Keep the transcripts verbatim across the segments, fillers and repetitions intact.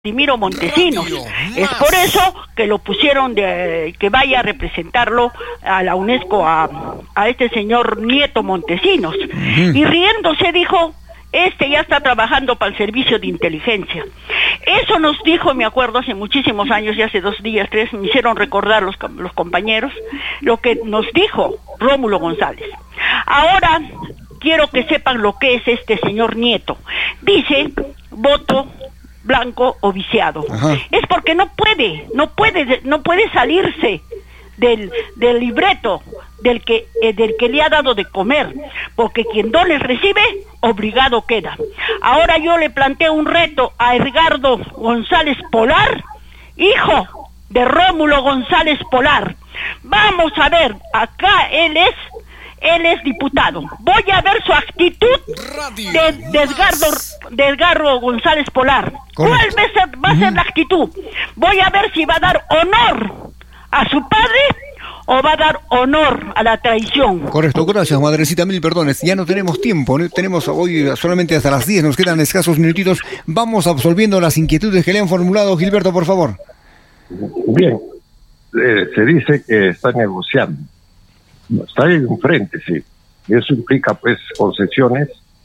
Vladimiro Montesinos. Es por eso que lo pusieron de que vaya a representarlo a la UNESCO a, a este señor Nieto Montesinos. Uh-huh. Y riéndose dijo, este ya está trabajando para el servicio de inteligencia. Eso nos dijo, me acuerdo, hace muchísimos años, ya hace dos días, tres, me hicieron recordar los, los compañeros, lo que nos dijo Rómulo González. Ahora quiero que sepan lo que es este señor Nieto. Dice, voto blanco o viciado. Ajá. Es porque no puede, no puede, no puede salirse del, del libreto del que, eh, del que le ha dado de comer, porque quien dones recibe, obligado queda. Ahora yo le planteo un reto a Edgardo González Polar, hijo de Rómulo González Polar. Vamos a ver, acá él es Él es diputado. Voy a ver su actitud de, de, Edgardo, de Edgardo González Polar. Correcto. ¿Cuál va a ser, va a ser uh-huh. la actitud? Voy a ver si va a dar honor a su padre o va a dar honor a la traición. Correcto, gracias, madrecita, mil perdones. Ya no tenemos tiempo, ¿no? Tenemos hoy solamente hasta las diez, nos quedan escasos minutitos. Vamos absolviendo las inquietudes que le han formulado. Gilberto, por favor. Bien, eh, se dice que está negociando. Está ahí un frente, sí. Y eso implica, pues, concesiones,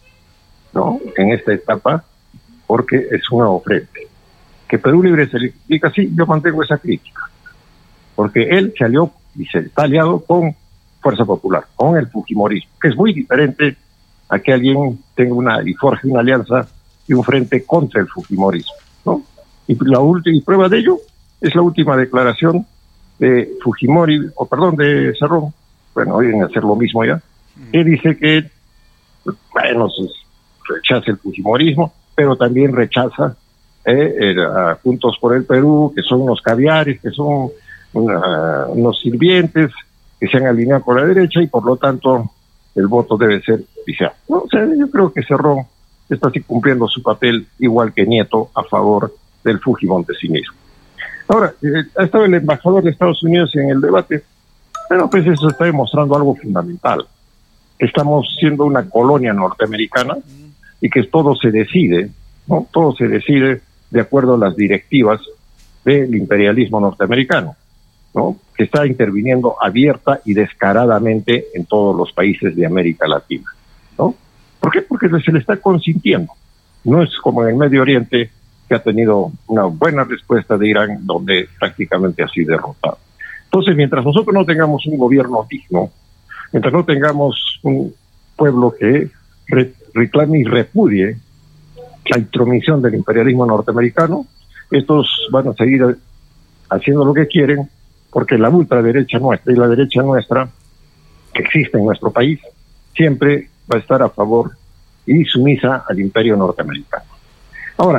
¿no? En esta etapa, porque es un nuevo frente. Que Perú Libre se le explica así, yo mantengo esa crítica. Porque él se alió y se está aliado con Fuerza Popular, con el fujimorismo, que es muy diferente a que alguien tenga una y forje una alianza y un frente contra el fujimorismo, ¿no? Y la última prueba de ello es la última declaración de Fujimori, o perdón, de Cerrón. Bueno, vienen a hacer lo mismo ya, que dice que, bueno, rechaza el fujimorismo, pero también rechaza eh, el, a Juntos por el Perú, que son unos caviares, que son una, unos sirvientes que se han alineado con la derecha y por lo tanto el voto debe ser viciado. No, o sea, yo creo que Cerrón está así cumpliendo su papel igual que Nieto a favor del fujimontesinismo. Ahora, eh, ha estado el embajador de Estados Unidos en el debate. Bueno, pues eso está demostrando algo fundamental. Estamos siendo una colonia norteamericana y que todo se decide, ¿no? Todo se decide de acuerdo a las directivas del imperialismo norteamericano, ¿no? Que está interviniendo abierta y descaradamente en todos los países de América Latina, ¿no? ¿Por qué? Porque se le está consintiendo. No es como en el Medio Oriente, que ha tenido una buena respuesta de Irán, donde prácticamente ha sido derrotado. Entonces, mientras nosotros no tengamos un gobierno digno, mientras no tengamos un pueblo que re- reclame y repudie la intromisión del imperialismo norteamericano, estos van a seguir haciendo lo que quieren, porque la ultraderecha nuestra y la derecha nuestra, que existe en nuestro país, siempre va a estar a favor y sumisa al imperio norteamericano. Ahora,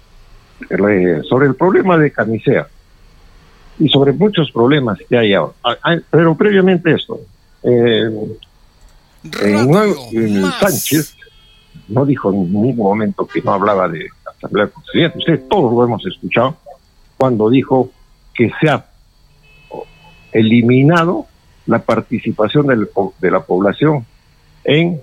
sobre el problema de Camisea, y sobre muchos problemas que hay ahora. Pero previamente esto, eh, eh, eh, Sánchez no dijo en ningún momento que no hablaba de Asamblea Constituyente. Ustedes todos lo hemos escuchado cuando dijo que se ha eliminado la participación del, de la población en,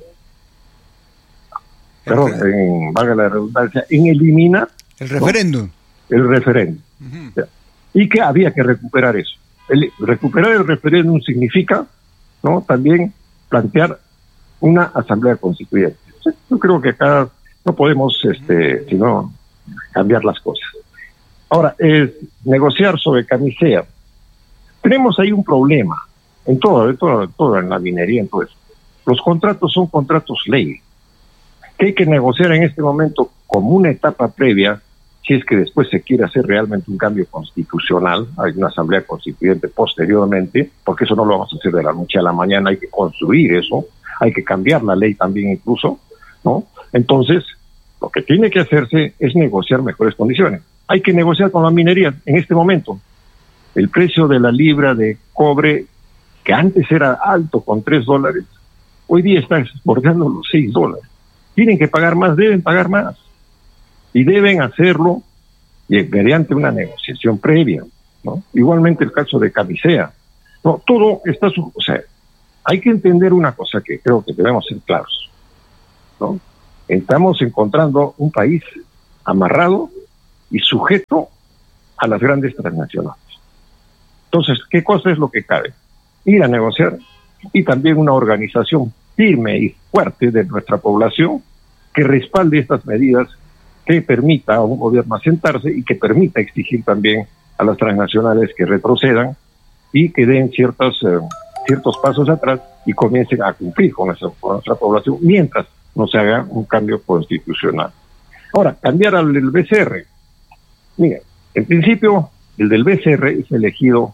perdón, en, valga la redundancia, en eliminar el referéndum. ¿no? El referéndum. Uh-huh. O sea, y que había que recuperar eso. El, recuperar el referéndum significa, ¿no?, también plantear una asamblea constituyente. Yo creo que acá no podemos, este, sino cambiar las cosas. Ahora, es negociar sobre Camisea. Tenemos ahí un problema en todo, en todo, en todo, en la minería, en todo eso. Los contratos son contratos ley, que hay que negociar en este momento como una etapa previa. Si es que después se quiere hacer realmente un cambio constitucional, hay una asamblea constituyente posteriormente, porque eso no lo vamos a hacer de la noche a la mañana, hay que construir eso, hay que cambiar la ley también incluso, ¿no? Entonces, lo que tiene que hacerse es negociar mejores condiciones. Hay que negociar con la minería en este momento. El precio de la libra de cobre, que antes era alto con tres dólares, hoy día está bordando los seis dólares. Tienen que pagar más, deben pagar más. Y deben hacerlo mediante una negociación previa, ¿no? Igualmente el caso de Camisea. No, todo está, o sea, hay que entender una cosa que creo que debemos ser claros, ¿no? Estamos encontrando un país amarrado y sujeto a las grandes transnacionales. Entonces, ¿qué cosa es lo que cabe? Ir a negociar, y también una organización firme y fuerte de nuestra población que respalde estas medidas, que permita a un gobierno asentarse y que permita exigir también a las transnacionales que retrocedan y que den ciertos, eh, ciertos pasos atrás y comiencen a cumplir con nuestra, con nuestra población mientras no se haga un cambio constitucional. Ahora, cambiar al del B C R. Mire, en principio, el del B C R es elegido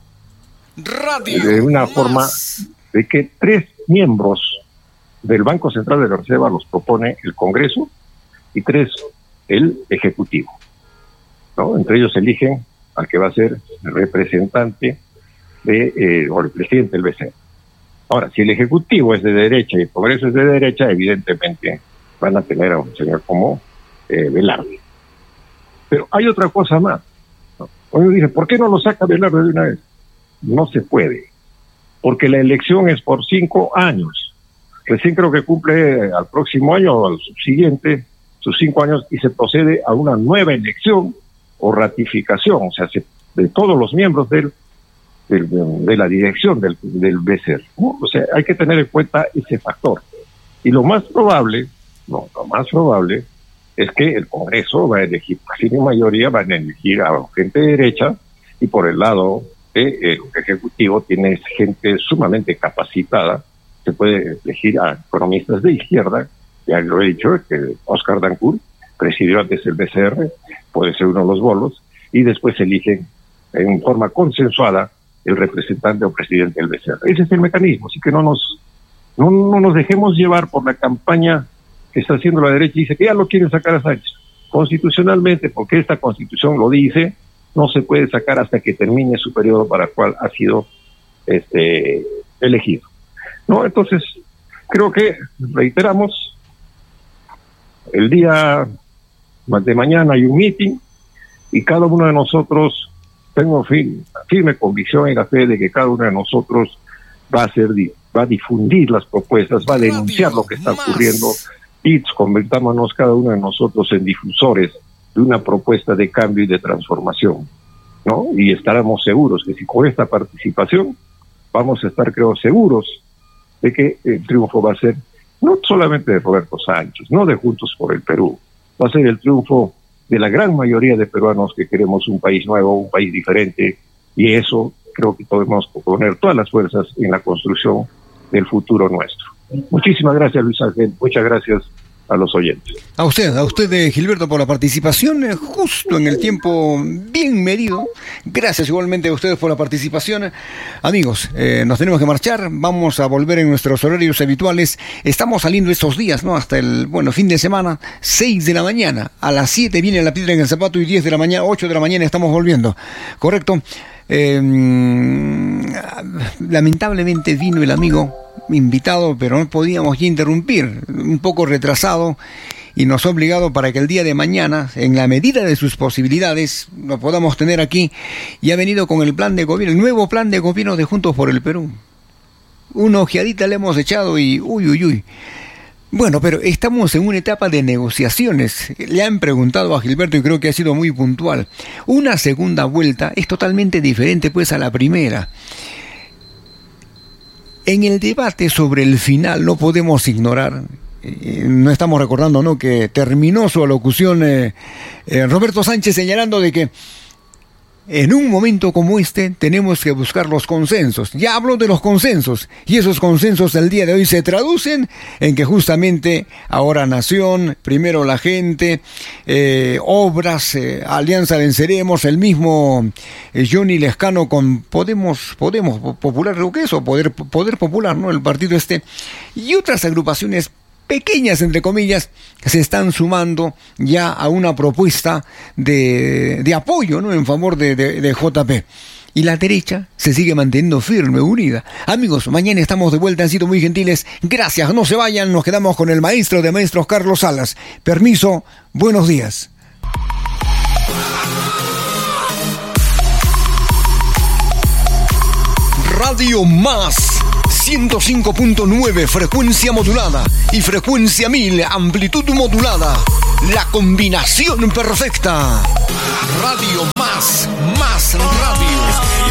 Radio de una más. forma de que tres miembros del Banco Central de la Reserva los propone el Congreso y tres el Ejecutivo, ¿no? Entre ellos eligen al que va a ser el representante de, eh, o el presidente del B C R. Ahora, si el Ejecutivo es de derecha y el Congreso es de derecha, evidentemente van a tener a un señor como eh, Velarde. Pero hay otra cosa más, ¿no? Uno dice, ¿por qué no lo saca Velarde de una vez? No se puede, porque la elección es por cinco años. Recién creo que cumple al próximo año o al subsiguiente sus cinco años y se procede a una nueva elección o ratificación, o sea, se, de todos los miembros del, del, de la dirección del, del B C R, ¿no? O sea, hay que tener en cuenta ese factor. Y lo más probable, no, lo más probable es que el Congreso va a elegir, casi en mayoría van a elegir a gente de derecha, y por el lado del Ejecutivo tiene gente sumamente capacitada. Se puede elegir a economistas de izquierda, ya lo he dicho, que Oscar Dancourt presidió antes el B C R, puede ser uno de los bolos, y después eligen en forma consensuada el representante o presidente del B C R. Ese es el mecanismo, así que no nos, no, no nos dejemos llevar por la campaña que está haciendo la derecha y dice que ya lo quieren sacar a Sánchez. Constitucionalmente, porque esta Constitución lo dice, no se puede sacar hasta que termine su periodo para el cual ha sido este elegido. ¿No? Entonces, creo que, reiteramos, el día de mañana hay un meeting y cada uno de nosotros, tengo firme, firme convicción en la fe de que cada uno de nosotros va a hacer, va a difundir las propuestas, va a denunciar lo que está ocurriendo y convirtámonos cada uno de nosotros en difusores de una propuesta de cambio y de transformación, ¿no? Y estaremos seguros que si con esta participación vamos a estar, creo, seguros de que el triunfo va a ser no solamente de Roberto Sánchez, no de Juntos por el Perú, va a ser el triunfo de la gran mayoría de peruanos que queremos un país nuevo, un país diferente, y eso creo que podemos poner todas las fuerzas en la construcción del futuro nuestro. Muchísimas gracias, Luis Ángel, muchas gracias a los oyentes. A usted, a usted, Gilberto, por la participación, eh, justo en el tiempo bien medido. Gracias igualmente a ustedes por la participación. Amigos, eh, nos tenemos que marchar, vamos a volver en nuestros horarios habituales. Estamos saliendo estos días, ¿no? Hasta el, bueno, fin de semana, seis de la mañana, a las siete viene la piedra en el zapato y diez de la mañana, ocho de la mañana estamos volviendo. ¿Correcto? Eh, lamentablemente vino el amigo invitado, pero no podíamos ya interrumpir, un poco retrasado, y nos ha obligado para que el día de mañana, en la medida de sus posibilidades, lo podamos tener aquí, y ha venido con el plan de gobierno, el nuevo plan de gobierno de Juntos por el Perú. Una ojeadita le hemos echado y uy, uy, uy. Bueno, pero estamos en una etapa de negociaciones. Le han preguntado a Gilberto y creo que ha sido muy puntual. Una segunda vuelta es totalmente diferente pues a la primera. En el debate sobre el final no podemos ignorar, eh, no estamos recordando, ¿no?, que terminó su alocución eh, eh, Roberto Sánchez señalando de que en un momento como este tenemos que buscar los consensos. Ya hablo de los consensos, y esos consensos del día de hoy se traducen en que justamente ahora Nación, primero la gente, eh, obras, eh, Alianza Venceremos, el mismo eh, Johnny Lescano con Podemos, Podemos Popular, creo que eso, Poder, Poder Popular, ¿no?, el partido este, y otras agrupaciones pequeñas, entre comillas, se están sumando ya a una propuesta de, de apoyo, ¿no?, en favor de, de, de J P. Y la derecha se sigue manteniendo firme, unida. Amigos, mañana estamos de vuelta, han sido muy gentiles. Gracias, no se vayan, nos quedamos con el maestro de maestros, Carlos Salas. Permiso, buenos días. Radio Más ciento cinco punto nueve, frecuencia modulada, y frecuencia mil, amplitud modulada. la combinación perfecta. Radio Más, Más Radio.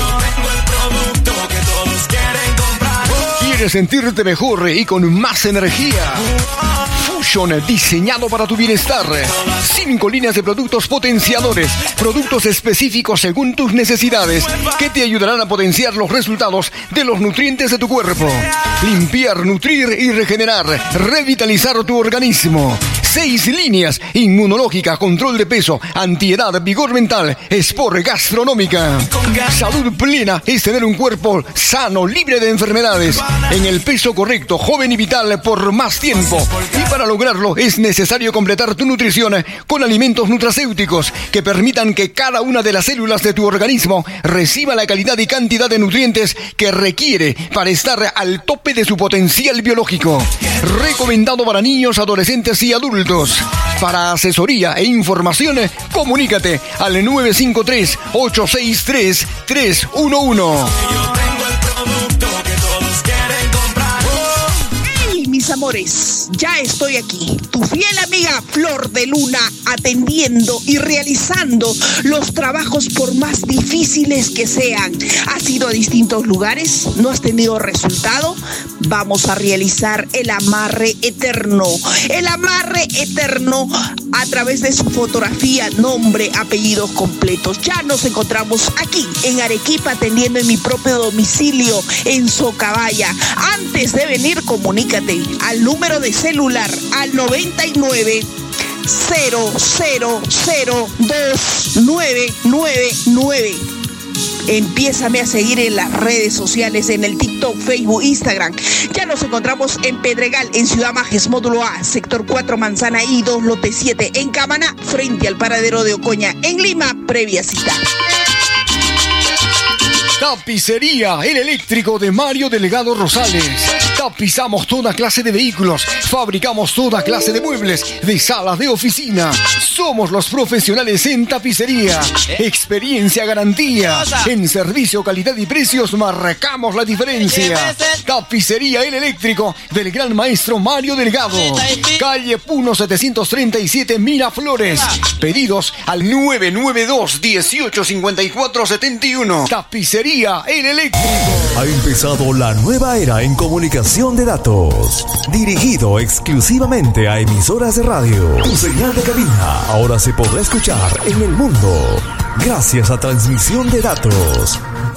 ¿Quieres sentirte mejor y con más energía? Fusion, diseñado para tu bienestar. Cinco líneas de productos potenciadores, productos específicos según tus necesidades, que te ayudarán a potenciar los resultados de los nutrientes de tu cuerpo. Limpiar, nutrir y regenerar, revitalizar tu organismo. Seis líneas: inmunológica, control de peso, antiedad, vigor mental, sport, gastronómica. Salud plena es tener un cuerpo sano, libre de enfermedades, en el peso correcto, joven y vital por más tiempo. Y para lograrlo es necesario completar tu nutrición con alimentos nutracéuticos que permitan que cada una de las células de tu organismo reciba la calidad y cantidad de nutrientes que requiere para estar al tope de su potencial biológico. Recomendado para niños, adolescentes y adultos. Para asesoría e información, comunícate al nueve cinco tres, ocho seis tres, tres uno uno. Mis amores, ya estoy aquí, tu fiel amiga Flor de Luna, atendiendo y realizando los trabajos por más difíciles que sean. ¿Has ido a distintos lugares? ¿No has tenido resultado? Vamos a realizar el amarre eterno. El amarre eterno a través de su fotografía, nombre, apellidos completos. Ya nos encontramos aquí en Arequipa, atendiendo en mi propio domicilio en Socabaya. Antes de venir, comunícate al número de celular al noventa y nueve, cero cero cero, dos nueve nueve nueve. Empiézame a seguir en las redes sociales, en el TikTok, Facebook, Instagram. Ya nos encontramos en Pedregal, en Ciudad Majes, módulo A, sector cuatro, Manzana I dos, lote siete. En Camaná, frente al paradero de Ocoña. En Lima, previa cita. Tapicería El Eléctrico de Mario Delgado Rosales. Tapizamos toda clase de vehículos, fabricamos toda clase de muebles, de salas de oficina. Somos los profesionales en tapicería. Experiencia, garantía. En servicio, calidad y precios marcamos la diferencia. Tapicería El Eléctrico del gran maestro Mario Delgado. Calle Puno setecientos treinta y siete, Miraflores. Pedidos al nueve nueve dos, dieciocho cincuenta y cuatro setenta y uno. Tapicería El Eléctrico. Ha empezado la nueva era en comunicación de datos, dirigido exclusivamente a emisoras de radio. Tu señal de cabina ahora se podrá escuchar en el mundo gracias a transmisión de datos.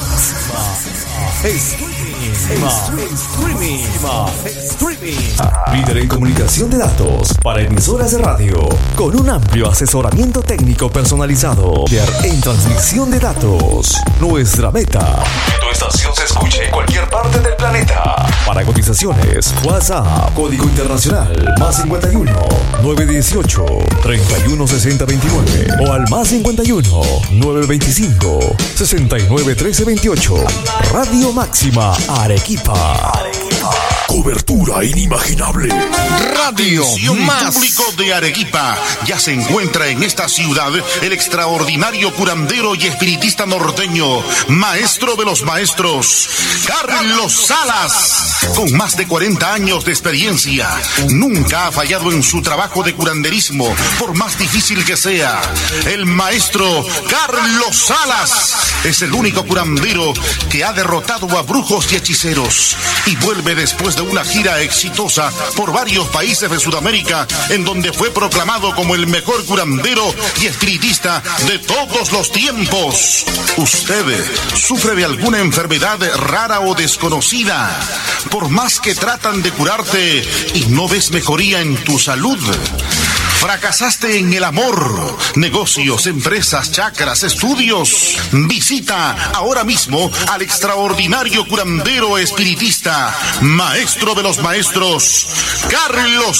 Streaming. Streaming. Líder en comunicación de datos para emisoras de radio, con un amplio asesoramiento técnico personalizado. Líder en transmisión de datos. Nuestra meta: que tu estación se escuche en cualquier parte del planeta. Para cotizaciones, WhatsApp, código internacional, más cincuenta y uno, nueve dieciocho, treinta y uno sesenta veintinueve o al más cincuenta y uno, nueve veinticinco, sesenta y nueve trece veintiocho. Radio Máxima Arequipa. Arequipa. Cobertura inimaginable. Radio Más. Público de Arequipa. Ya se encuentra en esta ciudad el extraordinario curandero y espiritista norteño, maestro de los maestros, Carlos Salas. Con más de cuarenta años de experiencia, nunca ha fallado en su trabajo de curanderismo, por más difícil que sea. El maestro Carlos Salas es el único curandero que ha derrotado a brujos y hechiceros y vuelve después de una gira exitosa por varios países de Sudamérica, en donde fue proclamado como el mejor curandero y espiritista de todos los tiempos. ¿Usted sufre de alguna enfermedad rara o desconocida? Por más que tratan de curarte y no ves mejoría en tu salud. ¿Fracasaste en el amor, negocios, empresas, chakras, estudios? Visita ahora mismo al extraordinario curandero espiritista, maestro de los maestros, Carlos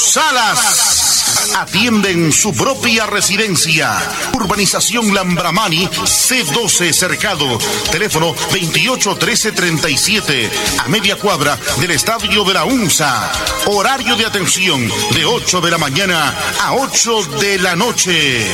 Salas. Atiende en su propia residencia. Urbanización Lambramani, C doce Cercado. Teléfono veintiocho trece treinta y siete, a media cuadra del Estadio de la UNSA. Horario de atención de ocho de la mañana a ocho de la noche.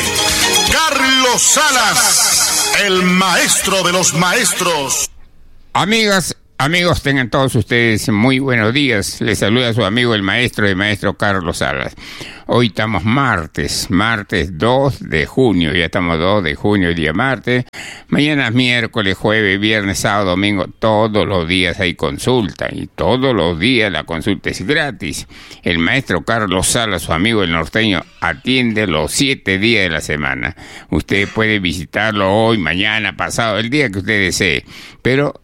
Carlos Salas, el maestro de los maestros. Amigas, Amigos, tengan todos ustedes muy buenos días. Les saluda su amigo el maestro, el maestro Carlos Salas. Hoy estamos martes, martes dos de junio, ya estamos dos de junio, día martes. Mañana es miércoles, jueves, viernes, sábado, domingo, todos los días hay consulta y todos los días la consulta es gratis. El maestro Carlos Salas, su amigo el norteño, atiende los siete días de la semana. Usted puede visitarlo hoy, mañana, pasado, el día que usted desee, pero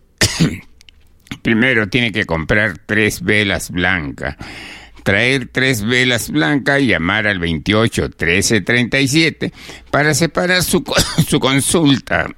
primero tiene que comprar tres velas blancas, traer tres velas blancas y llamar al veintiocho trece treinta y siete para separar su, su consulta.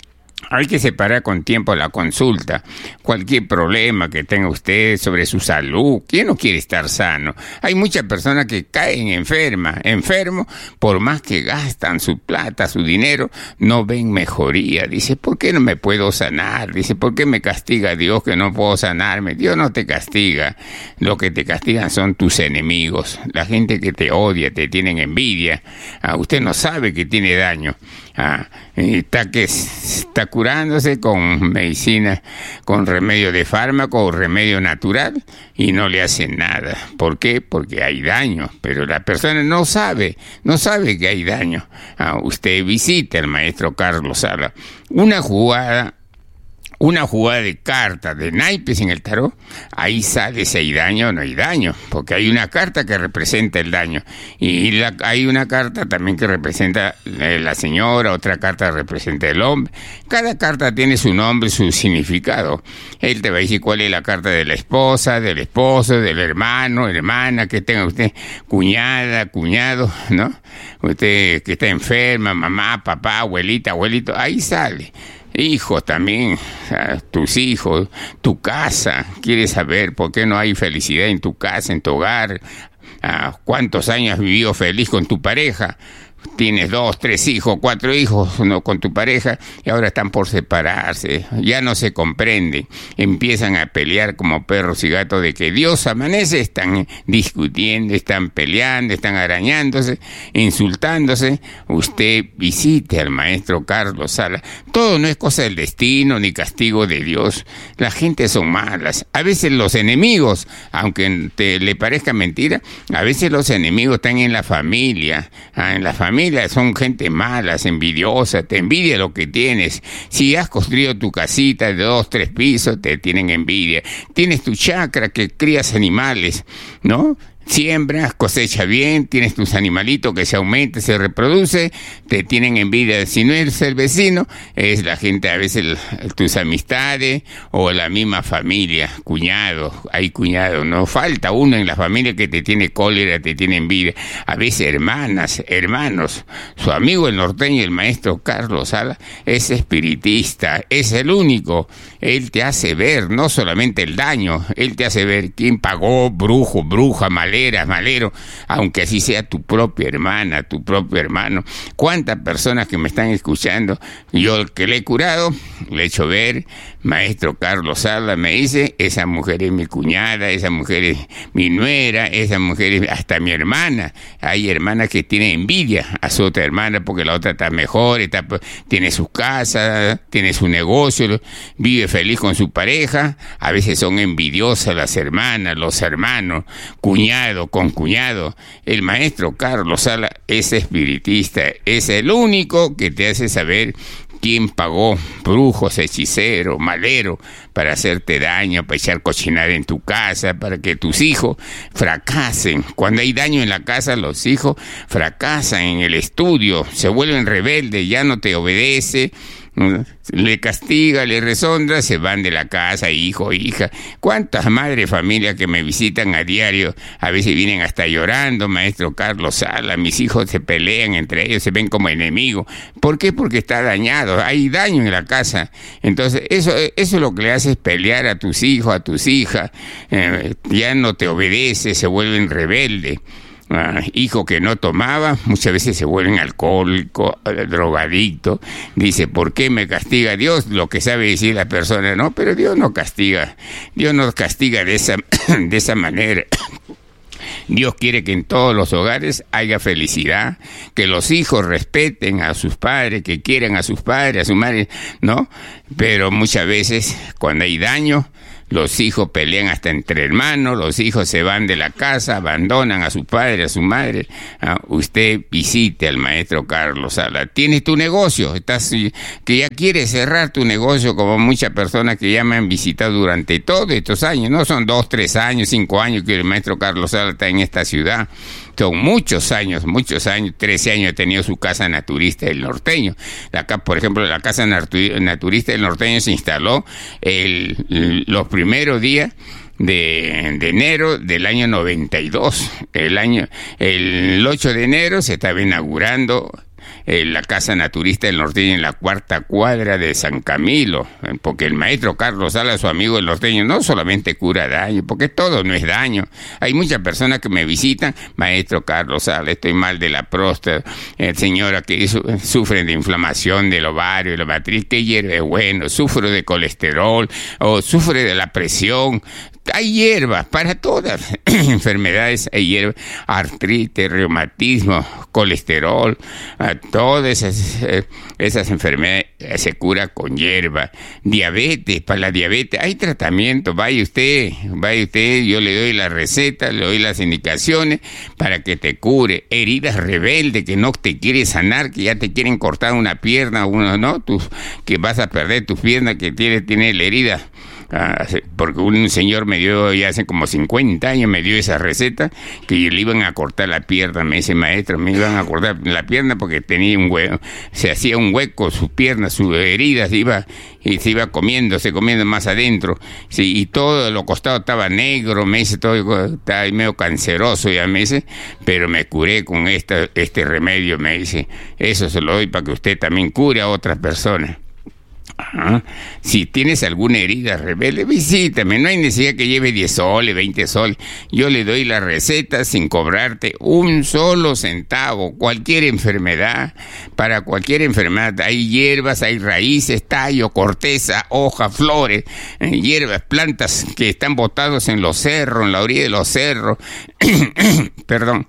Hay que separar con tiempo la consulta. Cualquier problema que tenga usted sobre su salud, ¿quién no quiere estar sano? Hay muchas personas que caen enfermas, enfermos, por más que gastan su plata, su dinero, no ven mejoría. Dice, ¿por qué no me puedo sanar? Dice, ¿por qué me castiga Dios que no puedo sanarme? Dios no te castiga. Lo que te castigan son tus enemigos, la gente que te odia, te tienen envidia. Ah, usted no sabe que tiene daño. Ah, está que está curándose con medicina, con remedio de fármaco o remedio natural y no le hacen nada. ¿Por qué? Porque hay daño, pero la persona no sabe, no sabe que hay daño. Ah, usted visita al maestro Carlos Salas. Una jugada Una jugada de cartas, de naipes en el tarot, ahí sale si hay daño o no hay daño, porque hay una carta que representa el daño, y la, hay una carta también que representa eh, la señora, otra carta representa el hombre. Cada carta tiene su nombre, su significado. Él te va a decir cuál es la carta de la esposa, del esposo, del hermano, hermana, que tenga usted, cuñada, cuñado, ¿no? Usted que está enferma, mamá, papá, abuelita, abuelito, ahí sale. Hijos también, tus hijos, tu casa, quieres saber por qué no hay felicidad en tu casa, en tu hogar, cuántos años has vivido feliz con tu pareja. Tienes dos, tres hijos, cuatro hijos ¿no? con tu pareja y ahora están por separarse, ya no se comprenden, empiezan a pelear como perros y gatos de que Dios amanece, están discutiendo, están peleando, están arañándose, insultándose. Usted visite al maestro Carlos Salas. Todo no es cosa del destino ni castigo de Dios. La gente son malas. A veces los enemigos, aunque te le parezca mentira, a veces los enemigos están en la familia, en la familia. Familia son gente mala, envidiosa, te envidia lo que tienes. Si has construido tu casita de dos, tres pisos, te tienen envidia. Tienes tu chacra que crías animales, ¿no? Siembras, cosecha bien, tienes tus animalitos que se aumenta, se reproduce, te tienen envidia. Si no eres el vecino, es la gente, a veces tus amistades o la misma familia, cuñados, hay cuñados, no falta uno en la familia que te tiene cólera, te tiene envidia. A veces hermanas, hermanos. Su amigo el norteño, el maestro Carlos Salas, es espiritista, es el único. Él te hace ver no solamente el daño, él te hace ver quién pagó, brujo, bruja, malera, malero, aunque así sea tu propia hermana, tu propio hermano. ¿Cuántas personas que me están escuchando? Yo que le he curado, le he hecho ver, maestro Carlos Salas me dice, esa mujer es mi cuñada, esa mujer es mi nuera, esa mujer es hasta mi hermana. Hay hermanas que tienen envidia a su otra hermana porque la otra está mejor, está, tiene su casa, tiene su negocio, vive feliz con su pareja. A veces son envidiosas las hermanas, los hermanos, cuñados, con cuñado. El maestro Carlos Salas es espiritista, es el único que te hace saber quién pagó, brujos, hechiceros, maleros, para hacerte daño, para echar cochinada en tu casa, para que tus hijos fracasen. Cuando hay daño en la casa, los hijos fracasan en el estudio, se vuelven rebeldes, ya no te obedece, le castiga, le resondra, se van de la casa, hijo, hija. ¿Cuántas madres familias que me visitan a diario, a veces vienen hasta llorando, maestro Carlos Salas, mis hijos se pelean entre ellos, se ven como enemigos? ¿Por qué? Porque está dañado, hay daño en la casa. Entonces eso, eso es lo que le hace pelear a tus hijos, a tus hijas, eh, ya no te obedece, se vuelven rebeldes. Uh, hijo que no tomaba, muchas veces se vuelven alcohólicos, drogadictos. Dice, ¿por qué me castiga Dios? Lo que sabe decir la persona, no, pero Dios no castiga. Dios no castiga de esa, de esa manera. Dios quiere que en todos los hogares haya felicidad, que los hijos respeten a sus padres, que quieran a sus padres, a su madre, ¿no? Pero muchas veces, cuando hay daño, los hijos pelean hasta entre hermanos, los hijos se van de la casa, abandonan a su padre, a su madre. Ah, usted visite al maestro Carlos Salas. Tienes tu negocio, estás que ya quieres cerrar tu negocio, como muchas personas que ya me han visitado durante todos estos años, no son dos, tres años, cinco años que el maestro Carlos Salas está en esta ciudad. Son muchos años, muchos años, trece años ha tenido su casa naturista del Norteño. Acá, por ejemplo, la casa naturista del Norteño se instaló el, los primeros días de, de enero del año noventa y dos. El año, el ocho de enero se estaba inaugurando Eh, la casa naturista del Norteño en la cuarta cuadra de San Camilo, eh, porque el maestro Carlos Salas, su amigo del Norteño, no solamente cura daño, porque todo no es daño. Hay muchas personas que me visitan, maestro Carlos Salas, estoy mal de la próstata, eh, señora que su, sufre de inflamación del ovario, de la matriz, ¿qué hierba es bueno? Sufro de colesterol, o sufre de la presión. Hay hierbas para todas enfermedades, hay hierbas, artritis, reumatismo, colesterol, todas esas, eh, esas enfermedades se cura con hierba. Diabetes, para la diabetes hay tratamiento, vaya usted, vaya usted, yo le doy la receta, le doy las indicaciones para que te cure. Heridas rebeldes que no te quiere sanar, que ya te quieren cortar una pierna, uno no, tú, que vas a perder tu pierna, que tiene, tiene la herida. Ah, porque un señor me dio, ya hace como cincuenta años, me dio esa receta, que le iban a cortar la pierna, me dice maestro, me iban a cortar la pierna porque tenía un hueco, se hacía un hueco, su pierna, su herida se iba, y se iba comiendo, se comiendo más adentro, sí, y todo lo costado estaba negro, me dice, todo estaba medio canceroso, ya me dice, pero me curé con esta, este remedio, me dice, eso se lo doy para que usted también cure a otras personas. Ajá. Si tienes alguna herida rebelde, visítame, no hay necesidad que lleve diez soles, veinte soles, yo le doy la receta sin cobrarte un solo centavo. Cualquier enfermedad, para cualquier enfermedad, hay hierbas, hay raíces, tallo, corteza, hoja, flores, eh, hierbas, plantas que están botados en los cerros, en la orilla de los cerros, perdón,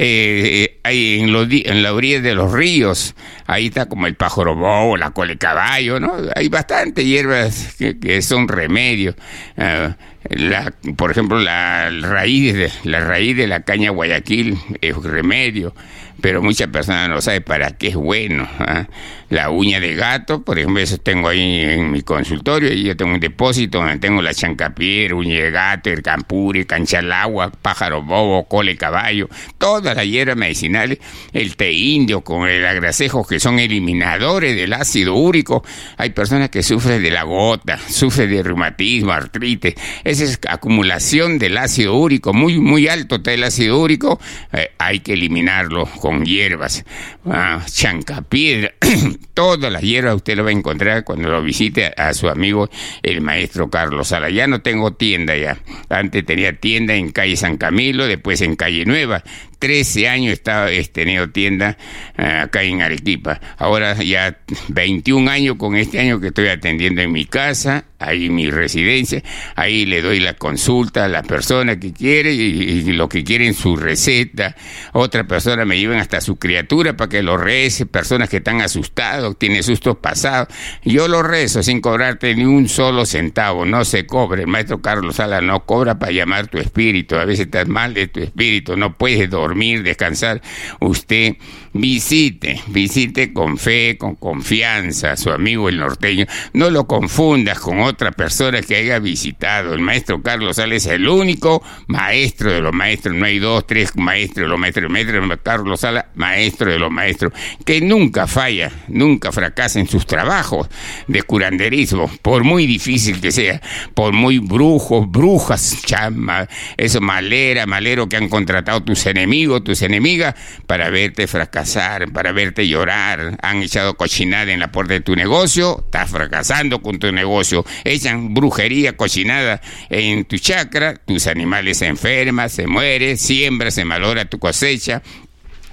eh, hay en, los, en la orilla de los ríos, ahí está como el pájaro bobo, la cola de caballo, ¿no? Hay bastantes hierbas que, que son remedios. Uh, la, por ejemplo, la raíz de la raíz de la caña Guayaquil es remedio, pero muchas personas no saben para qué es bueno. ¿eh? La uña de gato, por ejemplo, eso tengo ahí en mi consultorio, y yo tengo un depósito donde tengo la chancapiedra, uña de gato, el campuri, canchalagua, pájaro bobo, cole caballo, todas las hierbas medicinales, el té indio con el agracejo, que son eliminadores del ácido úrico. Hay personas que sufren de la gota, sufren de reumatismo, artritis, esa es acumulación del ácido úrico, muy, muy alto está el ácido úrico, eh, hay que eliminarlo con hierbas, ah, chancapiedra, todas las hierbas usted lo va a encontrar cuando lo visite a, a su amigo el maestro Carlos Salas. Ya no tengo tienda ya, antes tenía tienda en calle San Camilo, después en calle Nueva, trece años estaba, he tenido tienda uh, acá en Arequipa, ahora ya veintiún años con este año que estoy atendiendo en mi casa, ahí en mi residencia, ahí le doy la consulta a la persona que quiere y, y lo que quieren su receta. Otra persona me llevan hasta su criatura para que lo rece, personas que están asustados, tienen sustos pasados, yo lo rezo sin cobrarte ni un solo centavo, no se cobre. El maestro Carlos Salas no cobra para llamar tu espíritu, a veces estás mal de tu espíritu, no puedes dormir, descansar, usted visite, visite con fe, con confianza a su amigo el norteño, no lo confundas con otra persona que haya visitado. El maestro Carlos Salas es el único maestro de los maestros, no hay dos, tres maestros de los maestros, el maestro Carlos Salas, maestro de los maestros, que nunca falla, nunca fracasa en sus trabajos de curanderismo, por muy difícil que sea, por muy brujos, brujas, chama, eso malera, malero que han contratado tus enemigos, tus enemigas, para verte fracasar, para verte llorar, han echado cochinada en la puerta de tu negocio, estás fracasando con tu negocio, echan brujería, cochinada en tu chacra, tus animales se enferman, se mueren, siembra, se malogra tu cosecha,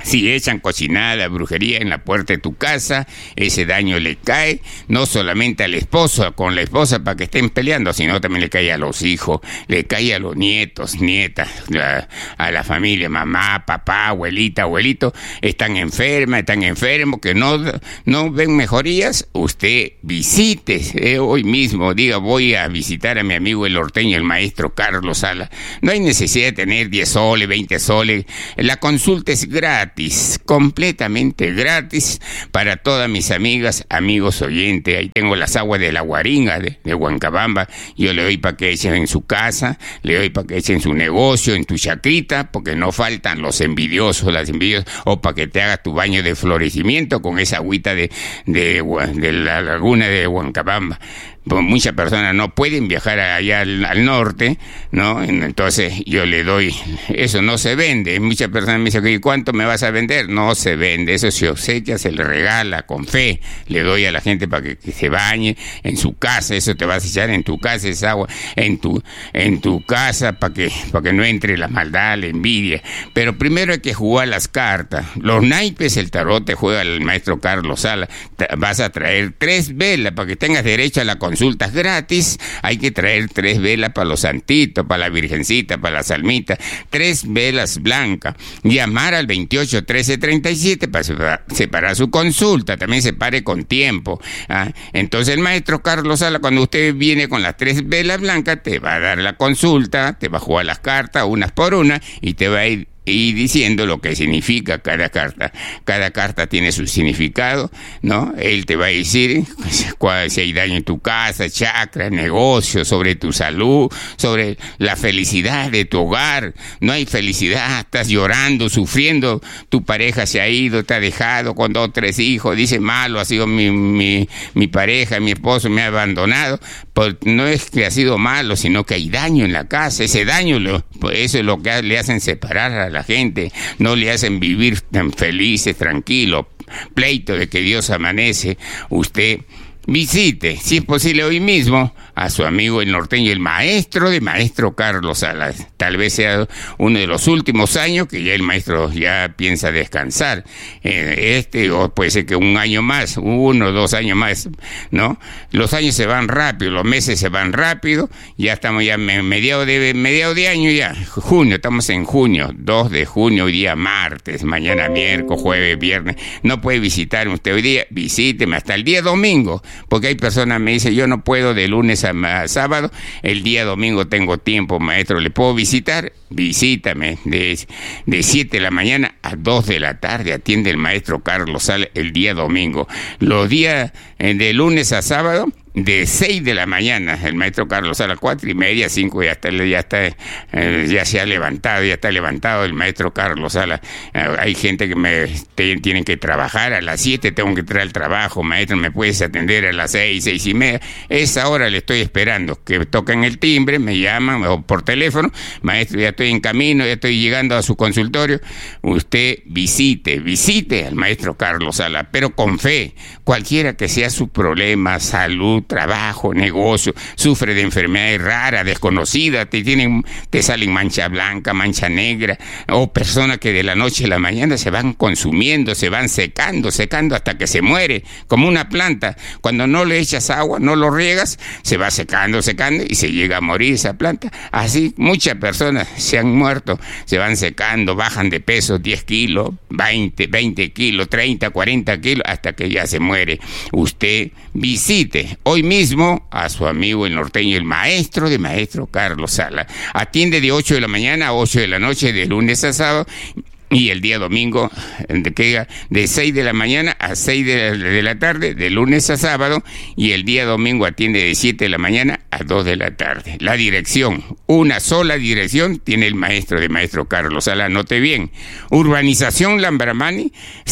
Si echan cochinada, brujería en la puerta de tu casa, ese daño le cae no solamente al esposo, con la esposa para que estén peleando, sino también le cae a los hijos, le cae a los nietos, nietas, a, a la familia, mamá, papá, abuelita, abuelito, están enfermas, están enfermos, que no, no ven mejorías. Usted visite eh, hoy mismo, diga, voy a visitar a mi amigo el norteño, el maestro Carlos Salas. No hay necesidad de tener diez soles, veinte soles, la consulta es gratis. Completamente gratis para todas mis amigas, amigos oyentes. Ahí tengo las aguas de la Guaringa de, de Huancabamba. Yo le doy para que echen en su casa, le doy para que echen en su negocio, en tu chacrita, porque no faltan los envidiosos, las envidiosas, o para que te hagas tu baño de florecimiento con esa agüita de, de, de la laguna de Huancabamba. Muchas personas no pueden viajar allá al, al norte, ¿no? Entonces yo le doy, eso no se vende. Muchas personas me dicen, ¿cuánto me vas a vender? No se vende, eso se obsequia, se le regala con fe. Le doy a la gente para que, que se bañe en su casa, eso te vas a echar en tu casa, esa agua, en tu, en tu casa, para que, para que no entre la maldad, la envidia. Pero primero hay que jugar las cartas. Los naipes, el tarot te juega el maestro Carlos Salas. Vas a traer tres velas para que tengas derecho a la consultas gratis. Hay que traer tres velas para los santitos, para la virgencita, para la salmita, tres velas blancas. Llamar al veintiocho trece treinta y siete para separar su consulta. También separe con tiempo. ¿Ah? Entonces el maestro Carlos Salas, cuando usted viene con las tres velas blancas, te va a dar la consulta, te va a jugar las cartas unas por una y te va a ir y diciendo lo que significa cada carta. Cada carta tiene su significado, ¿no? Él te va a decir cuál, si hay daño en tu casa, chakra, negocio, sobre tu salud, sobre la felicidad de tu hogar. No hay felicidad, estás llorando, sufriendo, tu pareja se ha ido, te ha dejado con dos, tres hijos, dice malo, ha sido mi, mi, mi pareja, mi esposo me ha abandonado. Pues no es que ha sido malo, sino que hay daño en la casa. Ese daño, lo, pues eso es lo que le hacen separar a la gente, no le hacen vivir tan felices, tranquilos, pleito de que Dios amanece. Usted visite, si es posible hoy mismo, a su amigo el norteño, el maestro de maestro Carlos Salas. Tal vez sea uno de los últimos años que ya el maestro ya piensa descansar. Eh, este, o puede ser que un año más, uno o dos años más, ¿no? Los años se van rápido, los meses se van rápido, ya estamos ya en mediados de, mediado de año ya, junio, estamos en junio, dos de junio, hoy día martes, mañana miércoles, jueves, viernes. No puede visitarme usted hoy día, visíteme hasta el día domingo, porque hay personas que me dicen, yo no puedo de lunes a, a sábado, el día domingo tengo tiempo, maestro, ¿le puedo visitar? Visítame, de, de siete de la mañana a dos de la tarde, atiende el maestro Carlos Salas el día domingo. Los días eh, de lunes a sábado, de seis de la mañana, el maestro Carlos Salas, cuatro y media, cinco, ya está, ya está, eh, ya se ha levantado, ya está levantado el maestro Carlos Salas. Eh, hay gente que me te, tienen que trabajar a las siete, tengo que entrar al trabajo, maestro, ¿me puedes atender a las seis, seis y media? Esa hora le estoy esperando, que toquen el timbre, me llaman o por teléfono, maestro, ya estoy en camino, ya estoy llegando a su consultorio. Usted visite, visite al maestro Carlos Salas, pero con fe, cualquiera que sea su problema, salud, trabajo, negocio, sufre de enfermedades raras, desconocidas, te tienen, te salen mancha blanca, mancha negra, o personas que de la noche a la mañana se van consumiendo, se van secando, secando hasta que se muere, como una planta. Cuando no le echas agua, no lo riegas, se va secando, secando y se llega a morir esa planta. Así muchas personas se han muerto, se van secando, bajan de peso diez kilos, veinte, veinte kilos, treinta, cuarenta kilos, hasta que ya se muere. Usted visite hoy mismo a su amigo el norteño, el maestro de maestro Carlos Salas. Atiende de ocho de la mañana a ocho de la noche, de lunes a sábado. Y el día domingo, de, de seis de la mañana a seis de la, de la tarde, de lunes a sábado, y el día domingo atiende de siete de la mañana a dos de la tarde. La dirección, una sola dirección, tiene el maestro de maestro Carlos Salas, note bien. Urbanización Lambramani,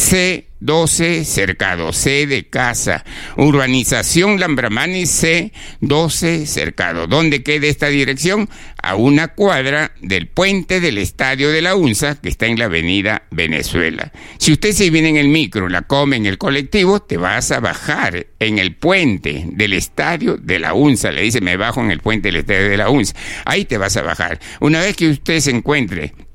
C doce Cercado, C de casa. Urbanización Lambramani, C doce Cercado. ¿Dónde queda esta dirección? A una cuadra del puente del Estadio de la UNSA, que está en la avenida Venezuela. Si usted se viene en el micro, la come en el colectivo, te vas a bajar en el puente del Estadio de la UNSA. Le dice, me bajo en el puente del Estadio de la UNSA. Ahí te vas a bajar. Una vez que usted se encuentre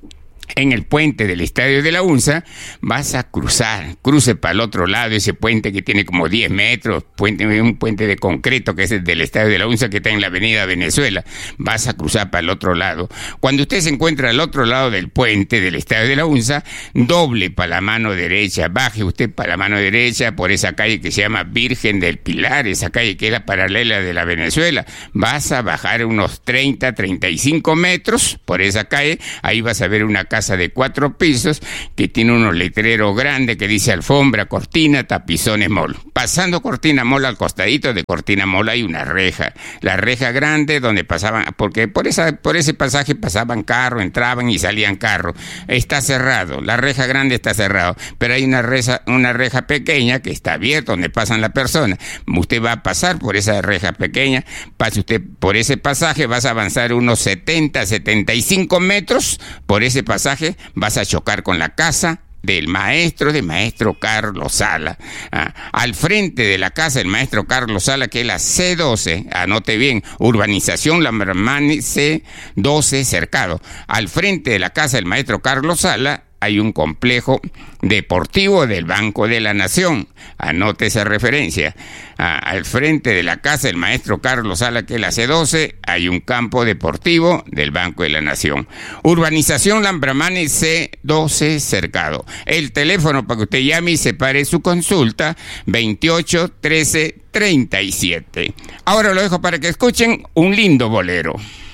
en el puente del Estadio de la UNSA, vas a cruzar, cruce para el otro lado, ese puente que tiene como diez metros, puente, un puente de concreto que es el del Estadio de la UNSA que está en la avenida Venezuela, vas a cruzar para el otro lado. Cuando usted se encuentra al otro lado del puente del Estadio de la UNSA, doble para la mano derecha, baje usted para la mano derecha por esa calle que se llama Virgen del Pilar, esa calle que es la paralela de la Venezuela, vas a bajar unos treinta, treinta y cinco metros por esa calle, ahí vas a ver una casa de cuatro pisos que tiene unos letreros grandes que dice Alfombra, Cortina, Tapizones Mall. Pasando Cortina Mall, al costadito de Cortina Mall hay una reja, la reja grande donde pasaban, porque por esa, por ese pasaje pasaban carros, entraban y salían carros. Está cerrado, la reja grande está cerrado, pero hay una reja, una reja pequeña que está abierta donde pasan las personas. Usted va a pasar por esa reja pequeña, pase usted por ese pasaje, vas a avanzar unos setenta, setenta y cinco metros por ese pasaje, vas a chocar con la casa del maestro, de maestro Carlos Sala. Ah, al frente de la casa del maestro Carlos Sala, que es la C doce, anote bien, urbanización Lambramani C doce Cercado. Al frente de la casa del maestro Carlos Sala hay un complejo deportivo del Banco de la Nación. Anote esa referencia. Ah, al frente de la casa del maestro Carlos Sala, que es la C doce, hay un campo deportivo del Banco de la Nación. Urbanización Lambramani C doce Cercado. El teléfono para que usted llame y separe su consulta, veintiocho, trece, treinta y siete. Ahora lo dejo para que escuchen un lindo bolero.